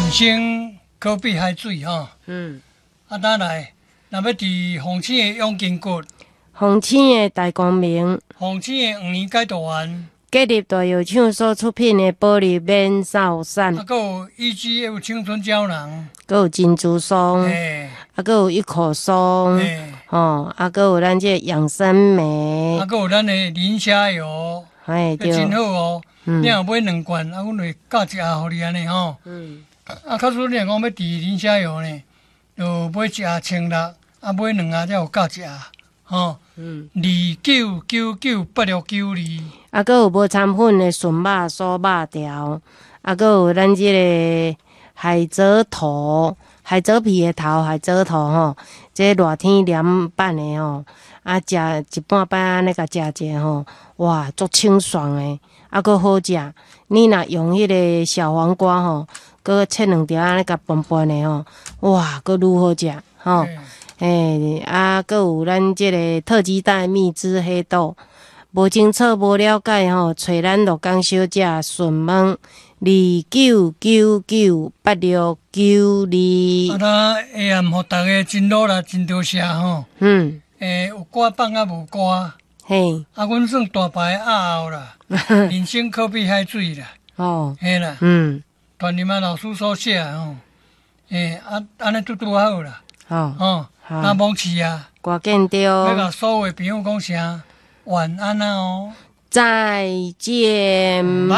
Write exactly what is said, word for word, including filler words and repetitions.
生可比海水吼。嗯。啊，当来，若要伫凤青的永金阁， 凤青的大光明， 凤青的黄年解答员， 建立大药厂所出品的保利免扫散， 啊，还有 E G F 青春胶囊， 还有珍珠霜， 嘿， 啊，还有一口霜， 嘿， 哦，啊，还有咱这养生梅， 啊，还有咱的磷虾油， 哎，对， 真好哦。 嗯， 你若买两罐，啊，阮会教一下互你安尼吼。嗯。啊，假使你若讲要治磷虾油呢，就买一下千六，啊，买两下才有教一下，吼。嗯。二九九九八六九二。 啊，还有无掺粉的纯肉酥肉条，啊，还有咱这个海蜇头、海蜇皮的头、海蜇头吼，这热天凉拌的吼，啊，食一半摆安尼甲食者吼，哇，足清爽的，啊，搁好食。你若用迄个小黄瓜吼，搁切两条安尼甲拌拌的吼，哇，搁愈好食吼。诶、欸，啊，搁有咱这个特级蛋蜜汁黑豆。无清楚、无了解吼，找咱罗江小姐询问二九九九八六九二。 啊，他下暗互大家真努力，真多谢吼。嗯。诶、欸，有歌放啊无歌。嘿。啊，阮算大牌阿后啦，人生可比海水啦。哦。嘿啦。嗯。传你们老师所写吼。诶、欸，啊，安尼拄拄好啦。哦。哦。那忘记啊。 挂见着。 要甲所有的朋友讲声。晚安啊哦， 再见。